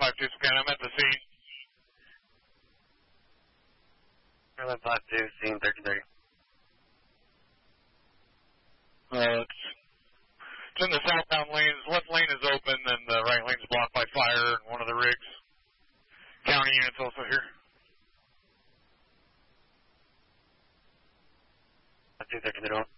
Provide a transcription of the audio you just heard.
5-2 scan. I'm at the scene. Airline 5-2, scene 1330. It's in the southbound lanes. Left lane is open, and the right lane is blocked by fire and one of the rigs. County units also here. 5-2, 1330.